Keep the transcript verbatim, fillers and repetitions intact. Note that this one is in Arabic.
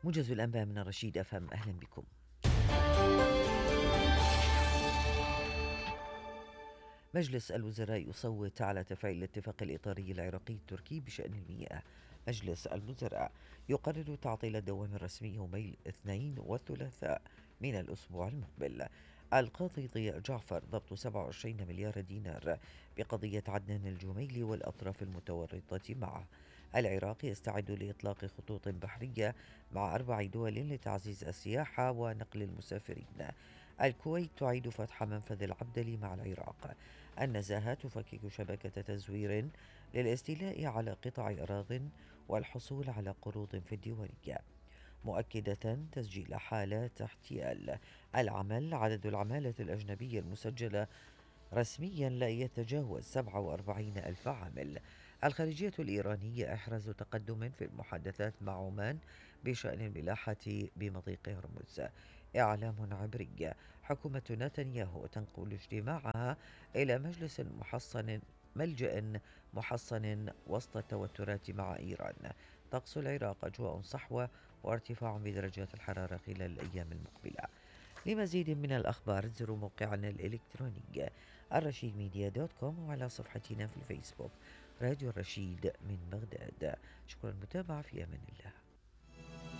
موجز الأنباء من الرشيد أف ام، أهلا بكم. مجلس الوزراء يصوت على تفعيل الاتفاق الإطاري العراقي التركي بشأن المياه. مجلس الوزراء يقرر تعطيل الدوام الرسمي يومي الاثنين والثلاثاء من الأسبوع المقبل. القاضي ضياء جعفر ضبط سبعة وعشرين مليار دينار بقضية عدنان الجميلي والأطراف المتورطة معه. العراق يستعد لإطلاق خطوط بحرية مع أربع دول لتعزيز السياحة ونقل المسافرين. الكويت تعيد فتح منفذ العبدلي مع العراق. النزاهة تفكك شبكة تزوير للاستيلاء على قطع أراضٍ والحصول على قروض في الديوانية، مؤكدة تسجيل حالات احتيال العمل. عدد العمالة الأجنبية المسجلة رسميا لا يتجاوز سبعة وأربعين ألف عامل. الخارجية الإيرانية إحراز تقدم في المحادثات مع عمان بشأن الملاحة بمضيق هرمز. إعلام عبري: حكومة نتنياهو تنقل اجتماعها إلى مجلس محصن ملجأ محصن وسط التوترات مع إيران. طقس العراق: أجواء صحوة وارتفاع بدرجات الحرارة خلال الأيام المقبلة. لمزيد من الأخبار زوروا موقعنا الإلكتروني الرشيد ميديا دوت كوم، وعلى صفحتنا في الفيسبوك راديو الرشيد من بغداد. شكرا للمتابعة، في أمان الله.